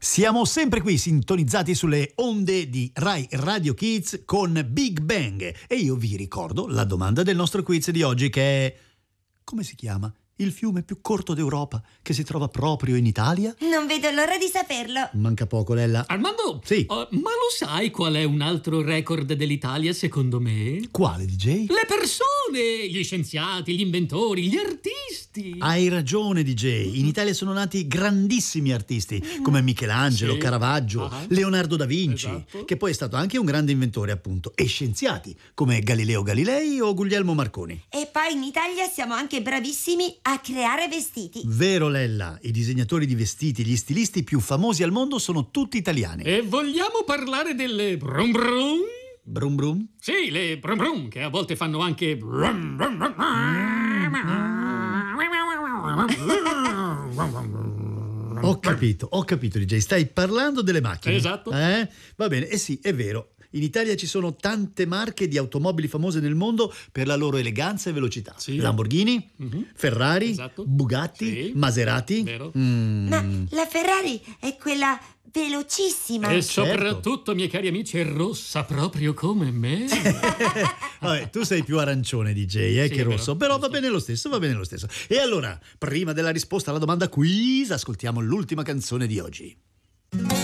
Siamo sempre qui sintonizzati sulle onde di Rai Radio Kids con Big Bang e io vi ricordo la domanda del nostro quiz di oggi che è: come si chiama il fiume più corto d'Europa che si trova proprio in Italia? Non vedo l'ora di saperlo. Manca poco, Lella. Armando, Sì. Ma lo sai qual è un altro record dell'Italia secondo me? Quale, DJ? Le persone, gli scienziati, gli inventori, gli artisti. Hai ragione, DJ. In Italia sono nati grandissimi artisti come Michelangelo, Sì. Caravaggio, Leonardo da Vinci, Esatto. che poi è stato anche un grande inventore, appunto, e scienziati come Galileo Galilei o Guglielmo Marconi. E poi in Italia siamo anche bravissimi a creare vestiti. Vero, Lella, i disegnatori di vestiti, gli stilisti più famosi al mondo sono tutti italiani. E vogliamo parlare delle brum brum? Brum brum? Sì, le brum brum, che a volte fanno anche brum brum brum. Ho capito, DJ, stai parlando delle macchine. Esatto. Va bene, sì, è vero. In Italia ci sono tante marche di automobili famose nel mondo per la loro eleganza e velocità. Sì. Lamborghini, Ferrari, Esatto. Bugatti, Sì. Maserati. Vero. Ma la Ferrari è quella velocissima. E soprattutto, miei cari amici, è rossa proprio come me. Vabbè, tu sei più arancione, DJ, Sì, che è vero. rosso. Però va bene lo stesso. E allora, prima della risposta alla domanda quiz, ascoltiamo l'ultima canzone di oggi.